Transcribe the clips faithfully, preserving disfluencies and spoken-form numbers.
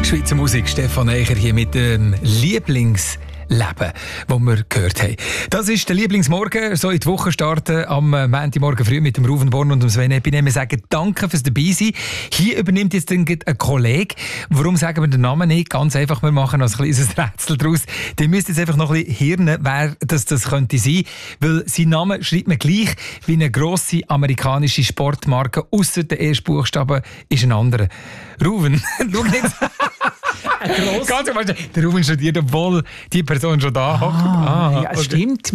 Schweizer Musik, Stefan Eicher hier mit dem Lieblingsleben, das wir gehört haben. Das ist der Lieblingsmorgen, so in die Woche starten am Montagmorgen früh mit dem Ruven Born und dem Sven Epinem. Wir sagen danke fürs Dabeisein. Hier übernimmt jetzt ein Kollege. Warum sagen wir den Namen nicht? Ganz einfach, wir machen noch ein kleines Rätsel daraus. Ihr müsst jetzt einfach noch ein bisschen hirnen, wer das, das könnte sein. Weil sein Name schreibt man gleich wie eine grosse amerikanische Sportmarke. Ausser der ersten Buchstaben ist ein anderer. Ruven, schau jetzt. Ganz einfach, der Ruben studiert, obwohl die Person schon da hockt. Ah, ah, ja, okay. Stimmt.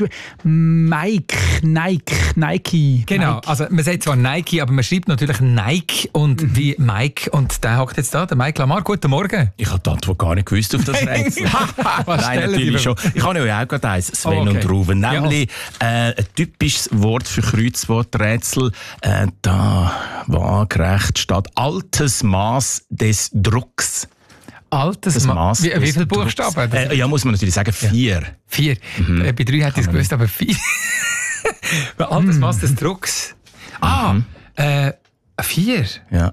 Mike, Nike, Nike. Genau, Nike. also man sagt zwar Nike, aber man schreibt natürlich Nike und mhm. wie Mike. Und der hockt jetzt da, der Mike Lamar. Guten Morgen. Ich habe die Antwort gar nicht gewusst auf das Rätsel. Nein, natürlich schon. Ich habe ja auch gerade eins, Sven oh, okay. und Ruben. Nämlich ja. äh, ein typisches Wort für Kreuzworträtsel. Äh, da waagerecht steht altes Maß des Drucks. Altes Maß. Wie, wie viele Buchstaben? Äh, ja, muss man natürlich sagen, vier. Ja. Vier. Mhm. Äh, bei drei hätte ich es gewusst, aber vier. Altes Maß des Drucks. Ah, mhm. äh, vier. Ja.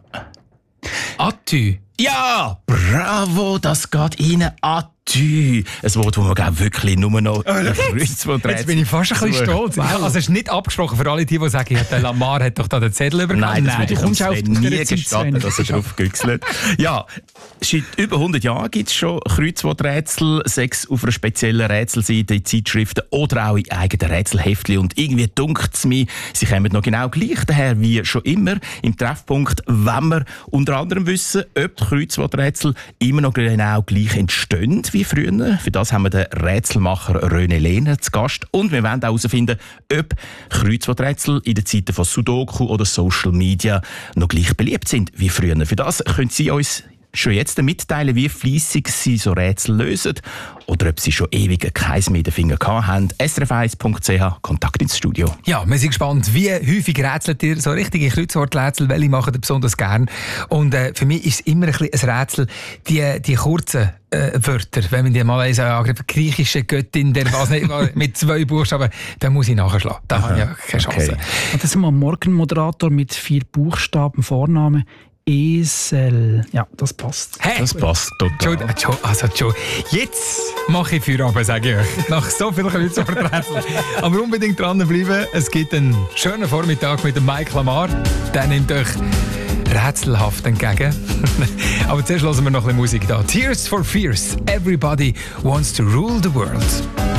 Atü. Ja, bravo, das geht Ihnen an. Ein Wort, das man auch wirklich nur noch Kreuzworträtsel. Jetzt bin ich fast ein bisschen stolz. Wow. Also es ist nicht abgesprochen für alle, die, die sagen, der Lamar hat doch da den Zettel bekommen. Nein, das Nein, würde ich uns nie gestatten, dass er drauf güchselt. Ja, seit über hundert Jahren gibt es schon Kreuzworträtsel, sechs auf einer speziellen Rätselseite in Zeitschriften oder auch in eigenen Rätselheftchen. Und irgendwie dunkt es mir, sie kommen noch genau gleich daher wie schon immer im Treffpunkt, wenn wir unter anderem wissen, ob die Kreuzworträtsel immer noch genau gleich entstehen wie früher. Für das haben wir den Rätselmacher René Lehner zu Gast. Und wir wollen auch herausfinden, ob Kreuzworträtsel in den Zeiten von Sudoku oder Social Media noch gleich beliebt sind wie früher. Für das können Sie uns schon jetzt mitteilen, wie fleissig Sie so Rätsel lösen oder ob Sie schon ewig keins mehr in den Fingern gehabt haben. S R F eins Punkt C H, Kontakt ins Studio. Ja, wir sind gespannt, wie häufig rätselt ihr so richtige Kreuzworträtsel, welche machen ihr besonders gern. Und äh, für mich ist es immer ein, ein Rätsel, die, die kurzen äh, Wörter, wenn man die mal lesen, angreift, griechische Göttin, der was nicht, mit zwei Buchstaben, dann muss ich nachschlagen. Da habe ich ja keine Chance. Okay. Und das ist mal ein Morgenmoderator mit vier Buchstaben, Vornamen. Esel. Ja, das passt. Hey. Das passt total. Also, jetzt mache ich Feierabend, sage ich euch. Nach so vielen Kreuzworträtseln. Aber unbedingt dranbleiben. Es gibt einen schönen Vormittag mit dem Mike Lamar. Der nimmt euch rätselhaft entgegen. Aber zuerst hören wir noch ein bisschen Musik da. Tears for Fears. Everybody wants to rule the world.